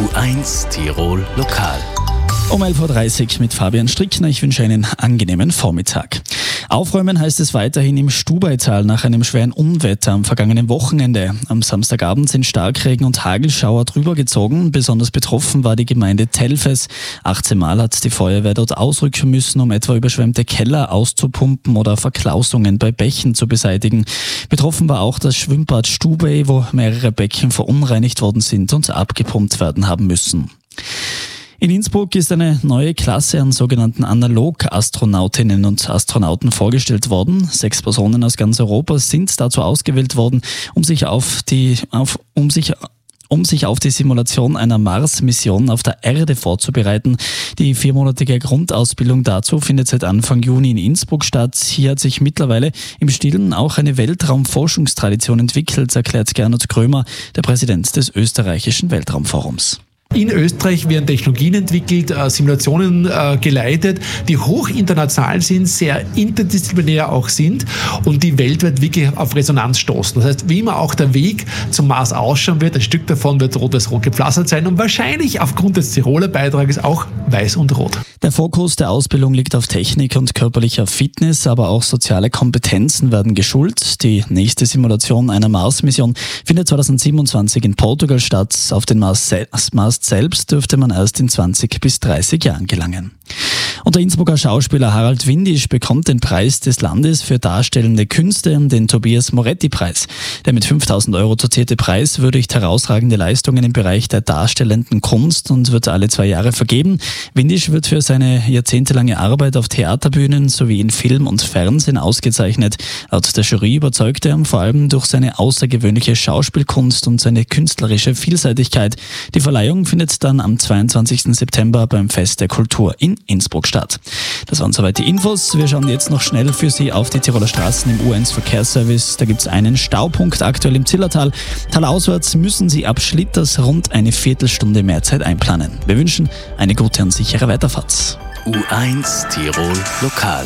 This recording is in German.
U1 Tirol Lokal. Um 11.30 Uhr mit Fabian Strickner. Ich wünsche einen angenehmen Vormittag. Aufräumen heißt es weiterhin im Stubaital nach einem schweren Unwetter am vergangenen Wochenende. Am Samstagabend sind Starkregen und Hagelschauer drüber gezogen. Besonders betroffen war die Gemeinde Telfes. 18 Mal hat die Feuerwehr dort ausrücken müssen, um etwa überschwemmte Keller auszupumpen oder Verklausungen bei Bächen zu beseitigen. Betroffen war auch das Schwimmbad Stubai, wo mehrere Becken verunreinigt worden sind und abgepumpt werden haben müssen. In Innsbruck ist eine neue Klasse an sogenannten Analog-Astronautinnen und Astronauten vorgestellt worden. 6 Personen aus ganz Europa sind dazu ausgewählt worden, um sich auf die Simulation einer Mars-Mission auf der Erde vorzubereiten. Die 4-monatige Grundausbildung dazu findet seit Anfang Juni in Innsbruck statt. Hier hat sich mittlerweile im Stillen auch eine Weltraumforschungstradition entwickelt, erklärt Gernot Krömer, der Präsident des österreichischen Weltraumforums. In Österreich werden Technologien entwickelt, Simulationen geleitet, die hoch international sind, sehr interdisziplinär auch sind und die weltweit wirklich auf Resonanz stoßen. Das heißt, wie immer auch der Weg zum Mars ausschauen wird, ein Stück davon wird rot gepflastert sein und wahrscheinlich aufgrund des Tiroler Beitrages auch weiß und rot. Der Fokus der Ausbildung liegt auf Technik und körperlicher Fitness, aber auch soziale Kompetenzen werden geschult. Die nächste Simulation einer Mars-Mission findet 2027 in Portugal statt. Auf den Mars selbst dürfte man erst in 20 bis 30 Jahren gelangen. Und der Innsbrucker Schauspieler Harald Windisch bekommt den Preis des Landes für darstellende Künste, den Tobias-Moretti-Preis. Der mit 5.000 € dotierte Preis würdigt herausragende Leistungen im Bereich der darstellenden Kunst und wird alle 2 Jahre vergeben. Windisch wird für seine jahrzehntelange Arbeit auf Theaterbühnen sowie in Film und Fernsehen ausgezeichnet. Laut der Jury überzeugt er vor allem durch seine außergewöhnliche Schauspielkunst und seine künstlerische Vielseitigkeit. Die Verleihung findet dann am 22. September beim Fest der Kultur in Innsbruck statt. Das waren soweit die Infos. Wir schauen jetzt noch schnell für Sie auf die Tiroler Straßen im U1 Verkehrsservice. Da gibt es einen Staupunkt aktuell im Zillertal. Talauswärts müssen Sie ab Schlitters rund eine Viertelstunde mehr Zeit einplanen. Wir wünschen eine gute und sichere Weiterfahrt. U1 Tirol Lokal.